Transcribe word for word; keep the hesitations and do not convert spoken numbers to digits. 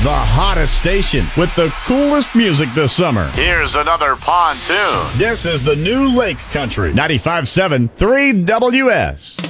The hottest station with the coolest music this summer. Here's another pontoon. This is the new Lake Country. ninety-five point seven three W S.